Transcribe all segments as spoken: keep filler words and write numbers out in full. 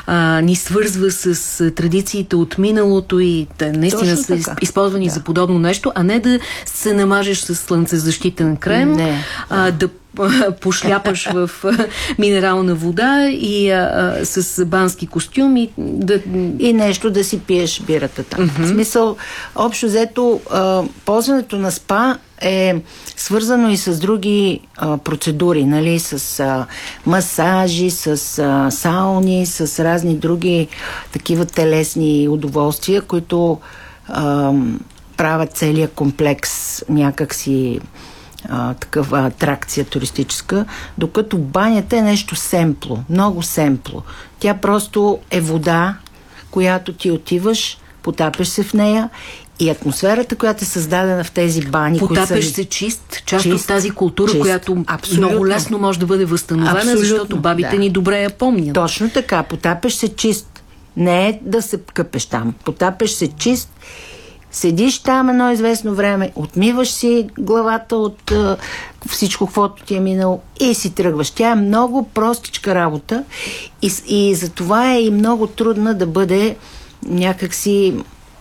а, ни свързва с а, традициите от миналото и да, наистина са използвани да. за подобно нещо, а не да се намажеш с слънцезащитен крем, не. А, да пошляпаш в минерална вода и а, а, с бански костюми да... и нещо да си пиеш бирата там. Mm-hmm. В смисъл, общо взето, а, ползването на спа е свързано и с други а, процедури, нали, с а, масажи, с а, сауни, с разни други такива телесни удоволствия, които а, правят целият комплекс някакси А, такава атракция туристическа, докато банята е нещо семпло, много семпло. Тя просто е вода, която ти отиваш, потапеш се в нея и атмосферата, която е създадена в тези бани... Потапеш са... се чист, част чист, от тази култура, чист. която Абсолютно. много лесно може да бъде възстановена, абсолютно, защото бабите да. ни добре я помнят. Точно така, потапеш се чист. Не е да се къпеш там. Потапеш се чист. Седиш там едно известно време, отмиваш си главата от а, всичко, каквото ти е минало и си тръгваш. Тя е много простичка работа и, и за това е и много трудна да бъде някакси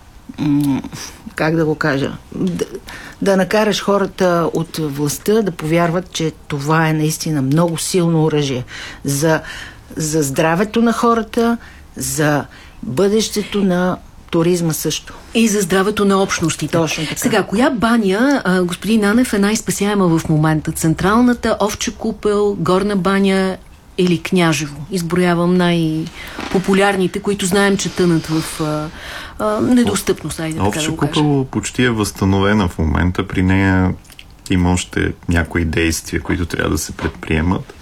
м- как да го кажа, да, да накараш хората от властта да повярват, че това е наистина много силно оръжие за, за здравето на хората, за бъдещето на туризма също. И за здравето на общностите. Точно така. Сега, коя баня, а, господин Нанев, е най-спасяема в момента? Централната, Овча купел, Горна баня или Княжево? Изброявам най-популярните, които знаем, че тънат в а, а, недостъпност. Айде, така Овча да го кажа. купел почти е възстановена в момента. При нея има още някои действия, които трябва да се предприемат.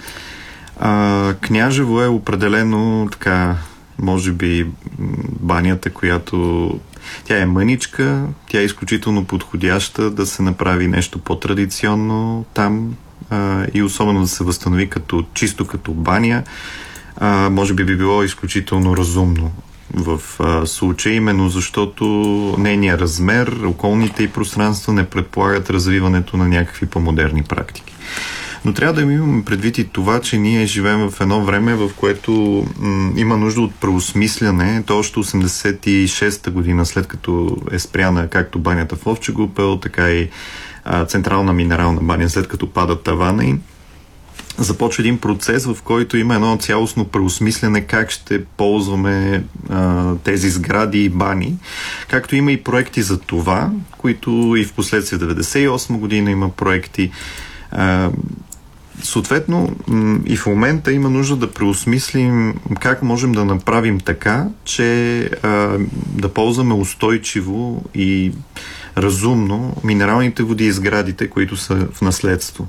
А, Княжево е определено така, може би, банята, която тя е мъничка, тя е изключително подходяща да се направи нещо по-традиционно там а, и особено да се възстанови като, чисто като баня. А, може би би било изключително разумно в а, случая, именно защото нейният размер, околните и пространства не предполагат развиването на някакви по-модерни практики. Но трябва да имаме предвид и това, че ние живеем в едно време, в което м, има нужда от преосмисляне. То още осемдесет и шеста година, след като е спряна както банята в Овча купел, така и а, централна минерална баня, след като пада тавана им, започва един процес, в който има едно цялостно преосмисляне как ще ползваме а, тези сгради и бани. Както има и проекти за това, които и в последствие в деветдесет и осма година има проекти. А, съответно и в момента има нужда да преосмислим как можем да направим така, че а, да ползваме устойчиво и разумно минералните води и сградите, които са в наследство.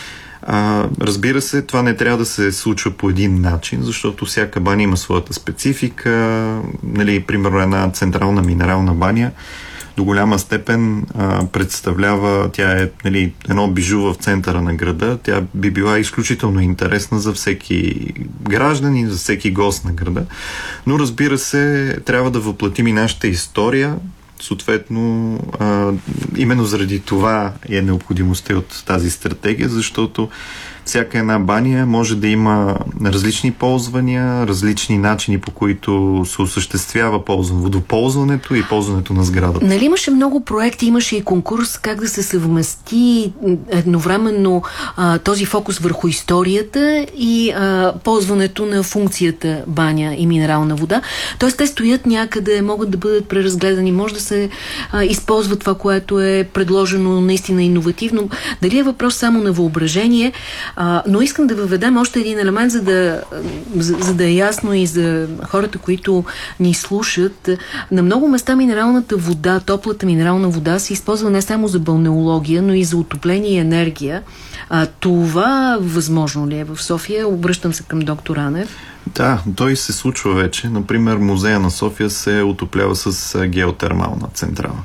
А, разбира се, това не трябва да се случва по един начин, защото всяка баня има своята специфика. Нали, примерно една централна минерална баня до голяма степен а, представлява, тя е, нали, едно бижу в центъра на града, тя би била изключително интересна за всеки гражданин, за всеки гост на града, но разбира се, трябва да въплатим и нашата история. Съответно, а, именно заради това е необходимостта от тази стратегия, защото всяка една баня може да има различни ползвания, различни начини, по които се осъществява ползване, водоползването и ползването на сградата. Нали имаше много проекти, имаше и конкурс как да се съвмести едновременно а, този фокус върху историята и а, ползването на функцията баня и минерална вода. Тоест те стоят някъде, могат да бъдат преразгледани, може да се а, използва това, което е предложено наистина иновативно. Дали е въпрос само на въображение? А, но искам да въведем още един елемент, за да, за, за да е ясно и за хората, които ни слушат. На много места минералната вода, топлата минерална вода се използва не само за балнеология, но и за отопление и енергия. А, това възможно ли е в София? Обръщам се към доктор Анев. Да, той се случва вече. Например, музея на София се отоплява с геотермална централа.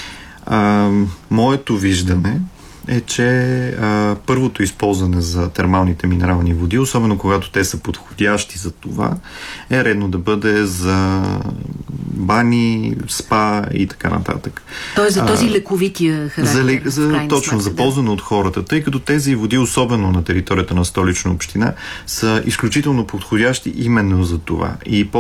А, моето виждане е, че а, първото използване за термалните минерални води, особено когато те са подходящи за това, е редно да бъде за бани, спа и така нататък. Тоест за този лековития характер. За, за, точно, сметка, за ползване да. от хората, тъй като тези води, особено на територията на Столична община, са изключително подходящи именно за това. И